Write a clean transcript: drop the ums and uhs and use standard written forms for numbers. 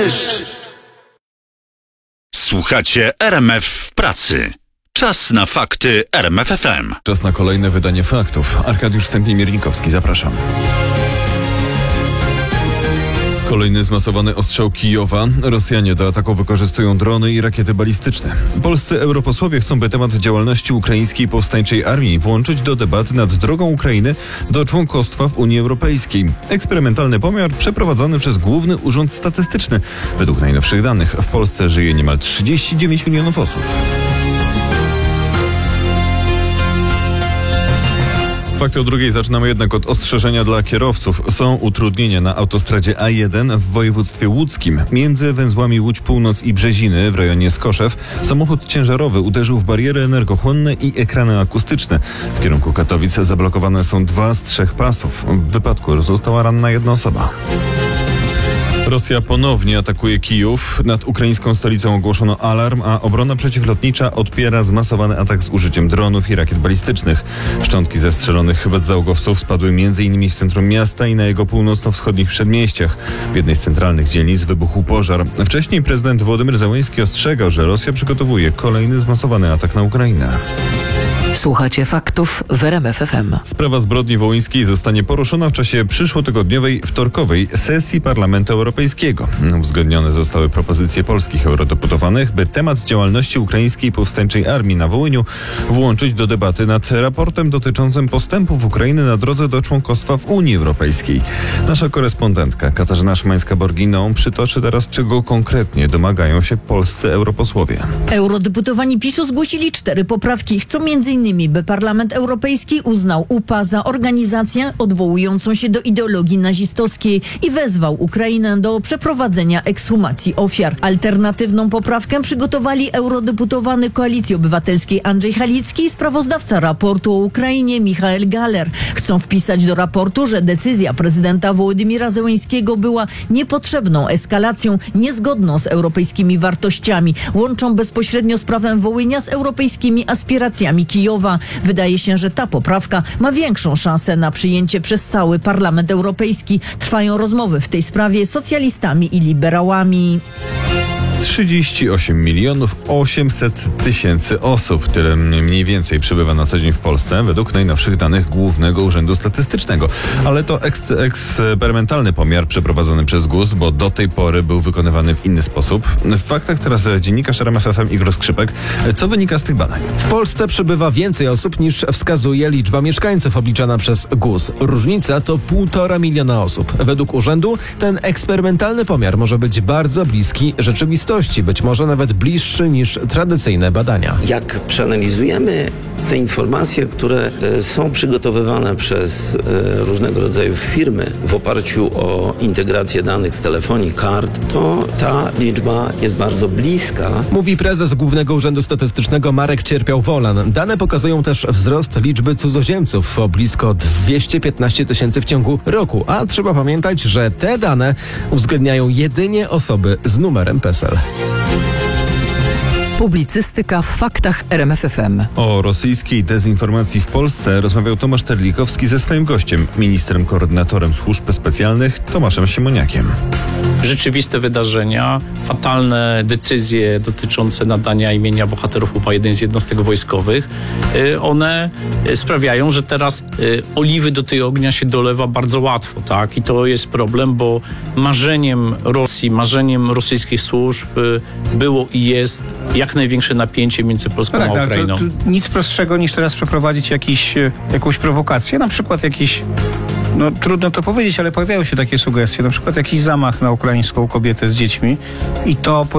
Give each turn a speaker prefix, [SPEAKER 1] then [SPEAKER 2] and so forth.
[SPEAKER 1] deszcz. Słuchacie RMF w pracy. Czas na fakty RMF FM.
[SPEAKER 2] Czas na kolejne wydanie faktów. Arkadiusz Stępień-Miernikowski, zapraszam. Kolejny zmasowany ostrzał Kijowa. Rosjanie do ataku wykorzystują drony i rakiety balistyczne. Polscy europosłowie chcą, by temat działalności ukraińskiej powstańczej armii włączyć do debaty nad drogą Ukrainy do członkostwa w Unii Europejskiej. Eksperymentalny pomiar przeprowadzony przez Główny Urząd Statystyczny. Według najnowszych danych w Polsce żyje niemal 39 milionów osób. Fakty o drugiej zaczynamy jednak od ostrzeżenia dla kierowców. Są utrudnienia na autostradzie A1 w województwie łódzkim. Między węzłami Łódź Północ i Brzeziny w rejonie Skoszew samochód ciężarowy uderzył w bariery energochłonne i ekrany akustyczne. W kierunku Katowic zablokowane są 2 z 3 pasów. W wypadku została ranna 1 osoba. Rosja ponownie atakuje Kijów. Nad ukraińską stolicą ogłoszono alarm, a obrona przeciwlotnicza odpiera zmasowany atak z użyciem dronów i rakiet balistycznych. Szczątki zestrzelonych bezzałogowców spadły m.in. w centrum miasta i na jego północno-wschodnich przedmieściach. W jednej z centralnych dzielnic wybuchł pożar. Wcześniej prezydent Wołodymyr Zełenski ostrzegał, że Rosja przygotowuje kolejny zmasowany atak na Ukrainę.
[SPEAKER 3] Słuchacie faktów w RMF FM.
[SPEAKER 2] Sprawa zbrodni wołyńskiej zostanie poruszona w czasie przyszłotygodniowej wtorkowej sesji Parlamentu Europejskiego. Uzgodnione zostały propozycje polskich eurodeputowanych, by temat działalności ukraińskiej powstańczej armii na Wołyniu włączyć do debaty nad raportem dotyczącym postępów Ukrainy na drodze do członkostwa w Unii Europejskiej. Nasza korespondentka Katarzyna Szymańska-Borginą przytoczy teraz, czego konkretnie domagają się polscy europosłowie.
[SPEAKER 4] Eurodeputowani PiS-u zgłosili 4 poprawki. Chcą m.in., by Parlament Europejski uznał UPA za organizację odwołującą się do ideologii nazistowskiej i wezwał Ukrainę do przeprowadzenia ekshumacji ofiar. Alternatywną poprawkę przygotowali eurodeputowany Koalicji Obywatelskiej Andrzej Halicki i sprawozdawca raportu o Ukrainie Michael Galler. Chcą wpisać do raportu, że decyzja prezydenta Wołodymyra Zełenskiego była niepotrzebną eskalacją, niezgodną z europejskimi wartościami. Łączą bezpośrednio sprawę Wołynia z europejskimi aspiracjami Kijowa. Wydaje się, że ta poprawka ma większą szansę na przyjęcie przez cały Parlament Europejski. Trwają rozmowy w tej sprawie z socjalistami i liberałami.
[SPEAKER 2] 38 800 000 osób. Tyle mniej więcej przybywa na co dzień w Polsce, według najnowszych danych Głównego Urzędu Statystycznego. Ale to eksperymentalny pomiar przeprowadzony przez GUS, bo do tej pory był wykonywany w inny sposób. W faktach teraz dziennikarz RMF FM Igor Skrzypek. Co wynika z tych badań?
[SPEAKER 5] W Polsce przybywa więcej osób niż wskazuje liczba mieszkańców obliczana przez GUS. Różnica to 1,5 miliona osób. Według urzędu ten eksperymentalny pomiar może być bardzo bliski rzeczywistości, być może nawet bliższy niż tradycyjne badania.
[SPEAKER 6] Jak przeanalizujemy te informacje, które są przygotowywane przez różnego rodzaju firmy w oparciu o integrację danych z telefonii, kart, to ta liczba jest bardzo bliska.
[SPEAKER 5] Mówi prezes Głównego Urzędu Statystycznego Marek Cierpiał-Wolan. Dane pokazują też wzrost liczby cudzoziemców o blisko 215 000 w ciągu roku, a trzeba pamiętać, że te dane uwzględniają jedynie osoby z numerem PESEL.
[SPEAKER 3] Publicystyka w faktach RMF FM.
[SPEAKER 2] O rosyjskiej dezinformacji w Polsce rozmawiał Tomasz Terlikowski ze swoim gościem, ministrem koordynatorem służb specjalnych Tomaszem Siemoniakiem.
[SPEAKER 7] Rzeczywiste wydarzenia, fatalne decyzje dotyczące nadania imienia bohaterów UPA-1 z jednostek wojskowych, one sprawiają, że teraz oliwy do tej ognia się dolewa bardzo łatwo, tak? I to jest problem, bo marzeniem Rosji, marzeniem rosyjskich służb było i jest jak największe napięcie między Polską a Ukrainą.
[SPEAKER 8] To nic prostszego niż teraz przeprowadzić jakąś prowokację, na przykład jakiś, trudno to powiedzieć, ale pojawiają się takie sugestie, na przykład jakiś zamach na ukraińską kobietę z dziećmi i to